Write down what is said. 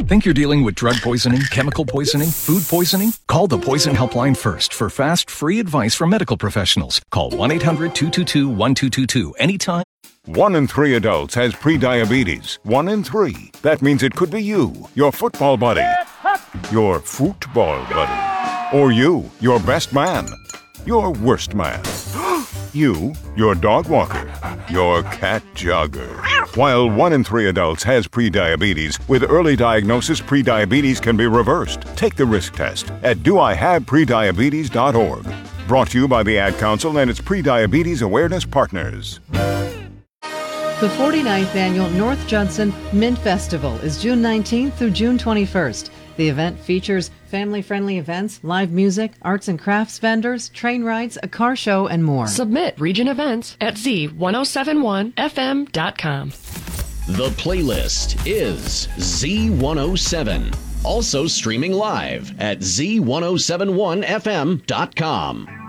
Think you're dealing with drug poisoning, chemical poisoning, food poisoning? Call the Poison Helpline first for fast, free advice from medical professionals. Call 1-800-222-1222 anytime. 1 in 3 adults has prediabetes. 1 in 3. That means it could be you, your football buddy, your football buddy, or you, your best man, your worst man, you, your dog walker, your cat jogger. While 1 in 3 adults has prediabetes, with early diagnosis, prediabetes can be reversed. Take the risk test at doihaveprediabetes.org. Brought to you by the Ad Council and its Prediabetes Awareness Partners. The 49th Annual North Judson Mint Festival is June 19th through June 21st. The event features family-friendly events, live music, arts and crafts vendors, train rides, a car show, and more. Submit Region Events at z1071fm.com. The playlist is Z107. Also streaming live at z1071fm.com.